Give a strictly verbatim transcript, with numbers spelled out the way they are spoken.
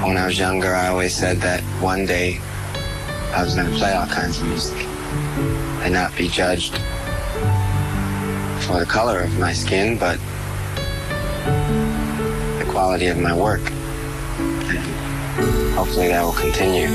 When I was younger, I always said that one day I was going to play all kinds of music and not be judged for the color of my skin, but the quality of my work. And hopefully that will continue.